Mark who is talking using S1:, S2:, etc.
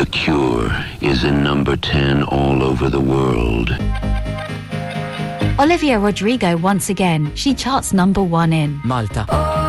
S1: The Cure is in number 10 all over the world.
S2: Olivia Rodrigo once again. She charts number 1 in
S3: Malta.